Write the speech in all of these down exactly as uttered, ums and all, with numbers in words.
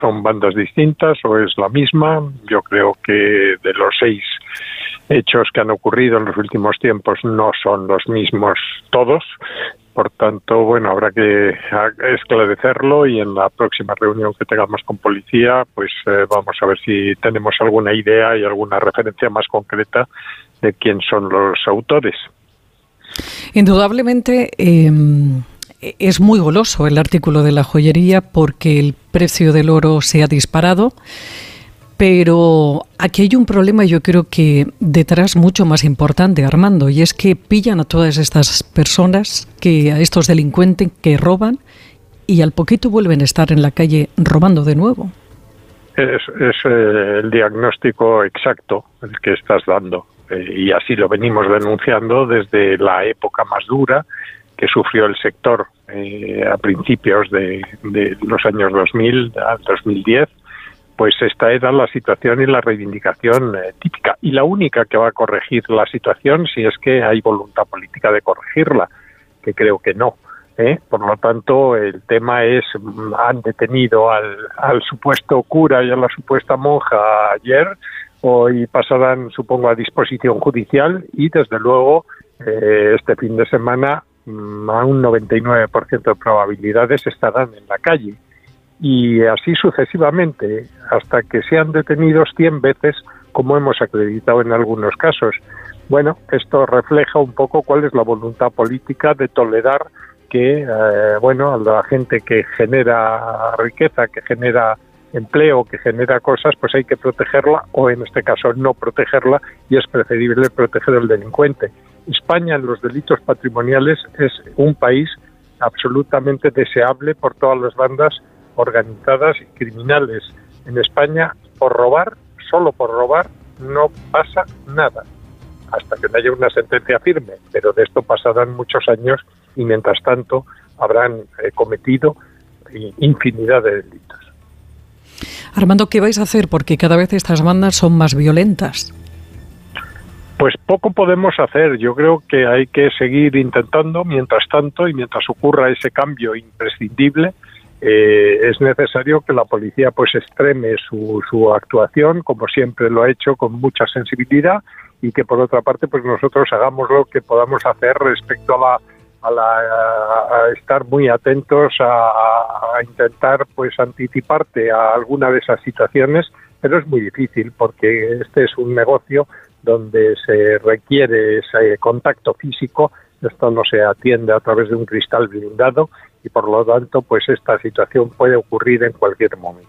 son bandas distintas o es la misma. Yo creo que de los seis hechos que han ocurrido en los últimos tiempos no son los mismos todos. Por tanto, bueno, habrá que esclarecerlo y en la próxima reunión que tengamos con policía, pues eh, vamos a ver si tenemos alguna idea y alguna referencia más concreta de quién son los autores. Indudablemente eh, es muy goloso el artículo de la joyería porque el precio del oro se ha disparado. Pero aquí hay un problema, yo creo que detrás mucho más importante, Armando, y es que pillan a todas estas personas, que a estos delincuentes que roban y al poquito vuelven a estar en la calle robando de nuevo. Es, es eh, el diagnóstico exacto el que estás dando eh, y así lo venimos denunciando desde la época más dura que sufrió el sector eh, a principios de, de los años dos mil, al dos mil diez. Pues esta era la situación y la reivindicación eh, típica y la única que va a corregir la situación si es que hay voluntad política de corregirla, que creo que no. ¿eh? Por lo tanto, el tema es, han detenido al, al supuesto cura y a la supuesta monja ayer, hoy pasarán, supongo, a disposición judicial y, desde luego, eh, este fin de semana a un noventa y nueve por ciento de probabilidades estarán en la calle. Y así sucesivamente, hasta que sean detenidos cien veces, como hemos acreditado en algunos casos. Bueno, esto refleja un poco cuál es la voluntad política de tolerar que, eh, bueno, a la gente que genera riqueza, que genera empleo, que genera cosas, pues hay que protegerla, o en este caso no protegerla, y es preferible proteger al delincuente. España en los delitos patrimoniales es un país absolutamente deseable por todas las bandas organizadas y criminales. En España, por robar, solo por robar, no pasa nada, hasta que no haya una sentencia firme, pero de esto pasarán muchos años y mientras tanto habrán eh, cometido infinidad de delitos. Armando, ¿qué vais a hacer? Porque cada vez estas bandas son más violentas. Pues poco podemos hacer. Yo creo que hay que seguir intentando mientras tanto y mientras ocurra ese cambio imprescindible. Eh, es necesario que la policía pues extreme su, su actuación, como siempre lo ha hecho, con mucha sensibilidad, y que por otra parte pues nosotros hagamos lo que podamos hacer respecto a la a, la, a estar muy atentos a, a intentar pues anticiparte a alguna de esas situaciones, pero es muy difícil porque este es un negocio donde se requiere ese contacto físico. Esto no se atiende a través de un cristal blindado y por lo tanto pues esta situación puede ocurrir en cualquier momento.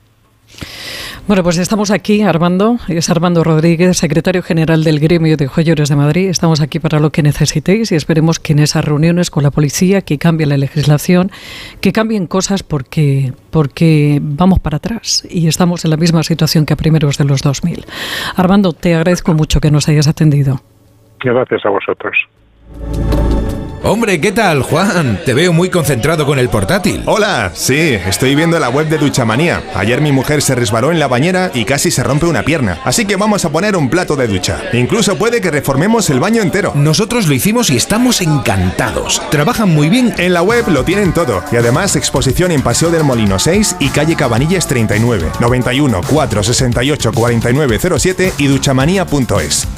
Bueno, pues estamos aquí, Armando, es Armando Rodríguez, secretario general del Gremio de Joyeros de Madrid. Estamos aquí para lo que necesitéis y esperemos que en esas reuniones con la policía, que cambie la legislación, que cambien cosas porque, porque vamos para atrás y estamos en la misma situación que a primeros de los dos mil. Armando, te agradezco mucho que nos hayas atendido. Gracias a vosotros. Hombre, ¿qué tal, Juan? Te veo muy concentrado con el portátil. Hola, sí, estoy viendo la web de Duchamanía. Ayer mi mujer se resbaló en la bañera y casi se rompe una pierna. Así que vamos a poner un plato de ducha. Incluso puede que reformemos el baño entero. Nosotros lo hicimos y estamos encantados. Trabajan muy bien. En la web lo tienen todo. Y además exposición en Paseo del Molino seis y calle Cabanillas treinta y nueve, noventa y uno, cuatrocientos sesenta y ocho, cuarenta y nueve cero siete y duchamanía punto es.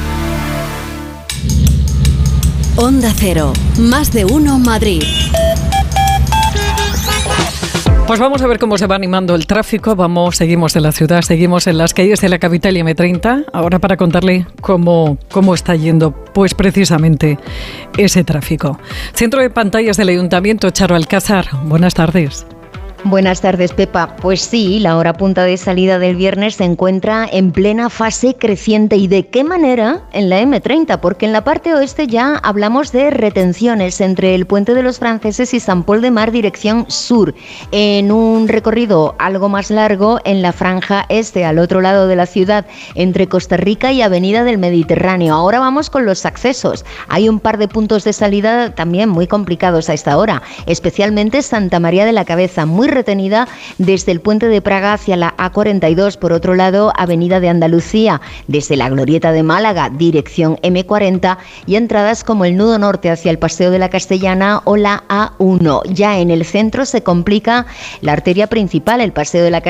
Onda Cero, más de uno Madrid. Pues vamos a ver cómo se va animando el tráfico. Vamos, seguimos en la ciudad, seguimos en las calles de la capital y eme treinta. Ahora para contarle cómo, cómo está yendo, pues precisamente ese tráfico. Centro de pantallas del Ayuntamiento, Charo Alcázar. Buenas tardes. Buenas tardes, Pepa. Pues sí, la hora punta de salida del viernes se encuentra en plena fase creciente. ¿Y de qué manera? En la eme treinta, porque en la parte oeste ya hablamos de retenciones entre el Puente de los Franceses y San Pol de Mar dirección sur, en un recorrido algo más largo en la franja este, al otro lado de la ciudad, entre Costa Rica y Avenida del Mediterráneo. Ahora vamos con los accesos. Hay un par de puntos de salida también muy complicados a esta hora, especialmente Santa María de la Cabeza, muy retenida desde el Puente de Praga hacia la A cuarenta y dos, por otro lado Avenida de Andalucía desde la Glorieta de Málaga dirección eme cuarenta y entradas como el nudo norte hacia el Paseo de la Castellana o la A uno. Ya en el centro se complica la arteria principal, el Paseo de la Castellana